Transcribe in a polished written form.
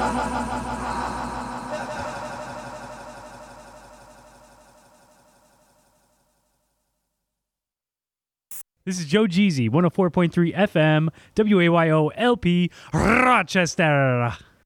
This is Joe Jeezy, 104.3 FM, WAYO LP, Rochester.